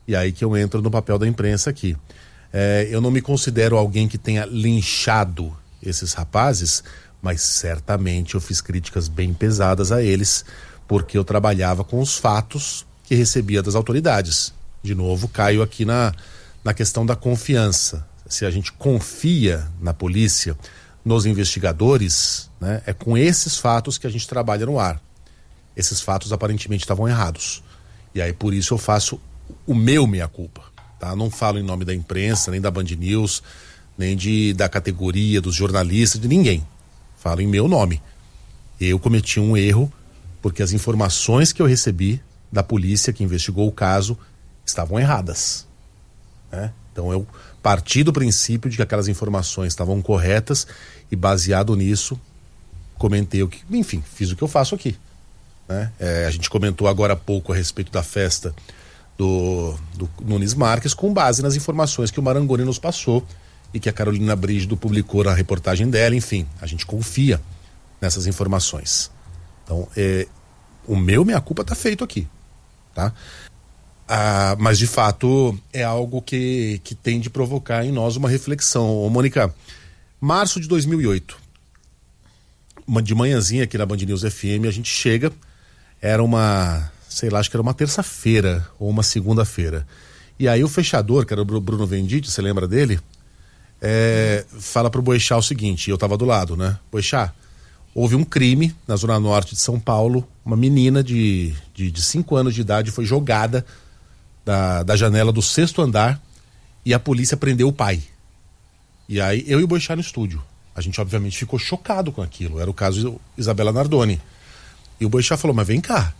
E aí que eu entro no papel da imprensa aqui. Eu não me considero alguém que tenha linchado esses rapazes, mas certamente eu fiz críticas bem pesadas a eles, porque eu trabalhava com os fatos que recebia das autoridades. De novo, caio aqui na questão da confiança. Se a gente confia na polícia, nos investigadores, né, é com esses fatos que a gente trabalha no ar. Esses fatos aparentemente estavam errados. E aí por isso eu faço o meu meia-culpa. Tá? Não falo em nome da imprensa, nem da Band News, nem da categoria, dos jornalistas, de ninguém. Falo em meu nome. Eu cometi um erro porque as informações que eu recebi da polícia que investigou o caso estavam erradas. Né? Então eu parti do princípio de que aquelas informações estavam corretas e baseado nisso comentei o que, enfim, fiz o que eu faço aqui. Né? A gente comentou agora há pouco a respeito da festa do Nunes Marques com base nas informações que o Marangoni nos passou e que a Carolina Brígido publicou na reportagem dela. Enfim, a gente confia nessas informações. Então, o meu meia-culpa tá feito aqui, tá? Mas de fato é algo que tem de provocar em nós uma reflexão. Ô, Mônica, março de 2008, de manhãzinha aqui na Band News FM, a gente chega, era acho que era uma terça-feira ou uma segunda-feira. E aí o fechador, que era o Bruno Venditti, você lembra dele? Fala pro Boechat o seguinte, eu tava do lado, né? Boechat, houve um crime na zona norte de São Paulo, uma menina de 5 anos de idade foi jogada da janela do 6º andar e a polícia prendeu o pai. E aí eu e o Boechat no estúdio. A gente obviamente ficou chocado com aquilo. Era o caso de Isabela Nardoni. E o Boechat falou, mas vem cá.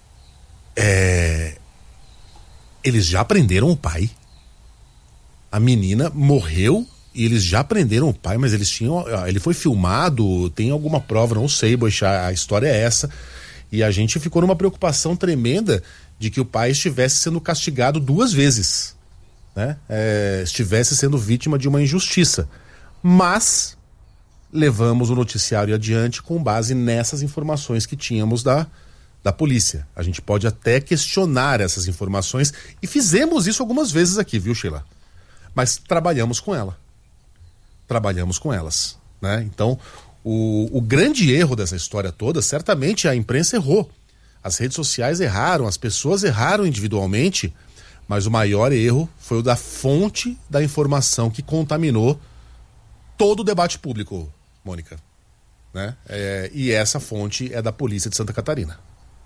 Eles já prenderam o pai? A menina morreu e eles já prenderam o pai, mas ele foi filmado, tem alguma prova, não sei, Boechat, a história é essa. E a gente ficou numa preocupação tremenda de que o pai estivesse sendo castigado 2 vezes, né? Estivesse sendo vítima de uma injustiça. Mas levamos o noticiário adiante com base nessas informações que tínhamos da polícia. A gente pode até questionar essas informações e fizemos isso algumas vezes aqui, viu, Sheila? Mas trabalhamos com elas, né? Então, o grande erro dessa história toda, certamente a imprensa errou. As redes sociais erraram, as pessoas erraram individualmente, mas o maior erro foi o da fonte da informação que contaminou todo o debate público, Mônica. Né? E essa fonte é da Polícia de Santa Catarina.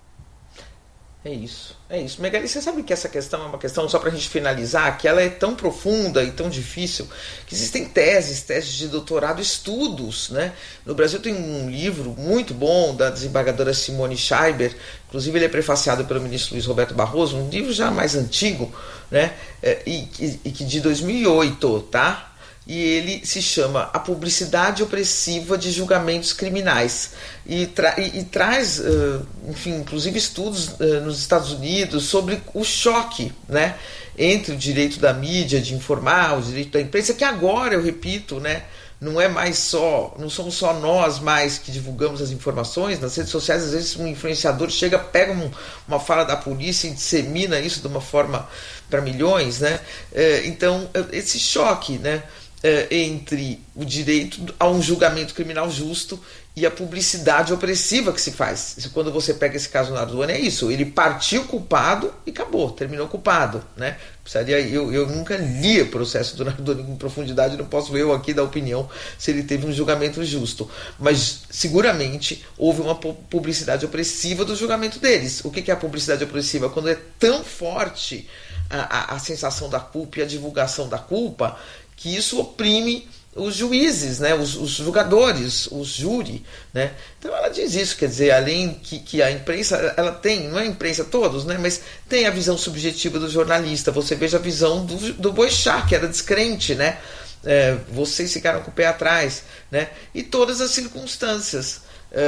É isso. Megali, você sabe que essa questão é uma questão, só pra gente finalizar, que ela é tão profunda e tão difícil, que existem teses de doutorado, estudos, né? No Brasil tem um livro muito bom da desembargadora Simone Scheiber, inclusive ele é prefaciado pelo ministro Luiz Roberto Barroso, um livro já mais antigo, né? E que de 2008, tá? E ele se chama A Publicidade Opressiva de Julgamentos Criminais e traz, enfim, inclusive estudos nos Estados Unidos sobre o choque, né, entre o direito da mídia de informar, o direito da imprensa, que agora, eu repito, né, não somos só nós mais que divulgamos as informações. Nas redes sociais, às vezes um influenciador pega uma fala da polícia e dissemina isso de uma forma para milhões, né? Então, esse choque, né, entre o direito a um julgamento criminal justo e a publicidade opressiva que se faz. Quando você pega esse caso Nardoni, é isso, ele partiu culpado e acabou, terminou culpado, né? Eu nunca li o processo do Nardoni com profundidade, não posso eu aqui dar opinião se ele teve um julgamento justo, mas seguramente houve uma publicidade opressiva do julgamento deles. O que é a publicidade opressiva? Quando é tão forte a sensação da culpa e a divulgação da culpa, que isso oprime os juízes, né, os julgadores, os júri, né? Então ela diz isso, quer dizer, além que a imprensa, ela tem, não é a imprensa todos, né, mas tem a visão subjetiva do jornalista. Você veja a visão do Boechat, que era descrente, né? Vocês ficaram com o pé atrás, né? E todas as circunstâncias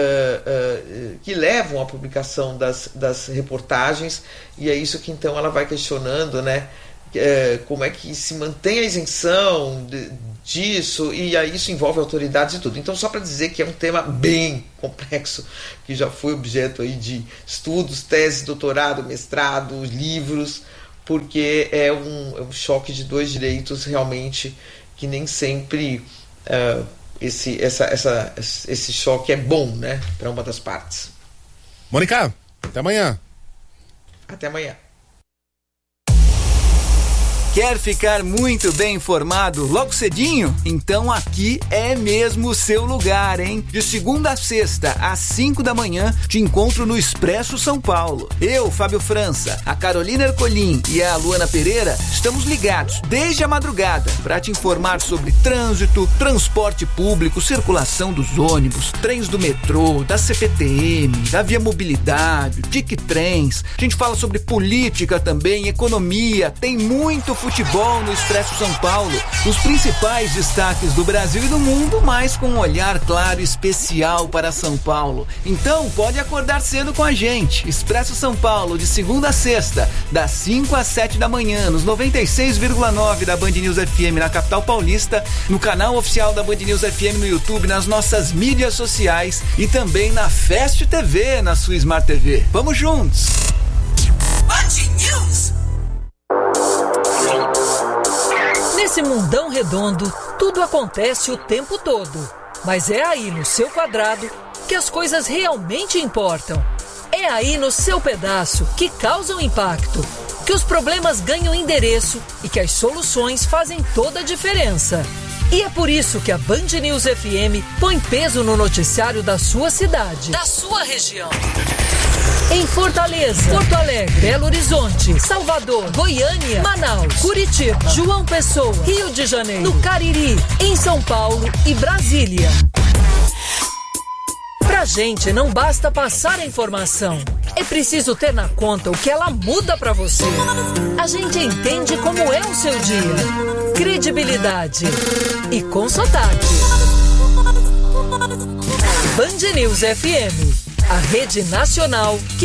que levam à publicação das reportagens, e é isso que então ela vai questionando, né? Como é que se mantém a isenção disso, e aí isso envolve autoridades e tudo. Então, só para dizer que é um tema bem complexo, que já foi objeto aí de estudos, teses, doutorado, mestrado, livros, porque é um choque de dois direitos realmente que nem sempre esse choque é bom, né, para uma das partes. Mônica, até amanhã. Até amanhã. Quer ficar muito bem informado logo cedinho? Então aqui é mesmo o seu lugar, hein? De segunda a sexta, às 5 da manhã, te encontro no Expresso São Paulo. Eu, Fábio França, a Carolina Ercolim e a Luana Pereira estamos ligados desde a madrugada para te informar sobre trânsito, transporte público, circulação dos ônibus, trens do metrô, da CPTM, da Via Mobilidade, Tic Trens. A gente fala sobre política também, economia, tem muito futebol no Expresso São Paulo, os principais destaques do Brasil e do mundo, mas com um olhar claro e especial para São Paulo. Então pode acordar cedo com a gente. Expresso São Paulo, de segunda a sexta, das 5 às 7 da manhã, nos 96,9 da Band News FM na capital paulista, no canal oficial da Band News FM no YouTube, nas nossas mídias sociais e também na Fast TV, na sua Smart TV. Vamos juntos! Band News. Nesse mundão redondo, tudo acontece o tempo todo. Mas é aí no seu quadrado que as coisas realmente importam. É aí no seu pedaço que causam impacto, que os problemas ganham endereço e que as soluções fazem toda a diferença. E é por isso que a Band News FM põe peso no noticiário da sua cidade, da sua região. Em Fortaleza, Porto Alegre, Belo Horizonte, Salvador, Goiânia, Manaus, Curitiba, João Pessoa, Rio de Janeiro, no Cariri, em São Paulo e Brasília. Pra gente não basta passar a informação, é preciso ter na conta o que ela muda pra você. A gente entende como é o seu dia. Credibilidade e com sotaque. Band News FM, a rede nacional que